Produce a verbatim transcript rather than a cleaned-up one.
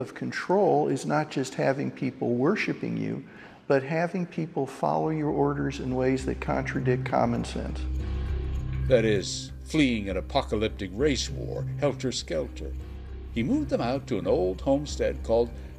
of control is not just having people worshiping you, but having people follow your orders in ways that contradict common sense. That is, fleeing an apocalyptic race war, helter-skelter. He moved them out to an old homestead called